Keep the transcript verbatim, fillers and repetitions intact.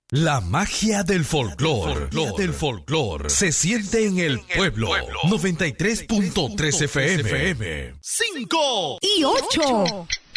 La magia del folclor, del folclor, se siente en el pueblo. noventa y tres punto tres F M. cinco y ocho.